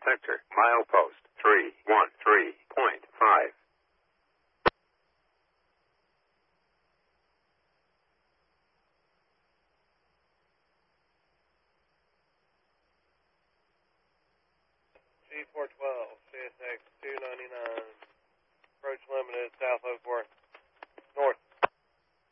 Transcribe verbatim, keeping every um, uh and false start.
sector, milepost three one three point five. G four twelve.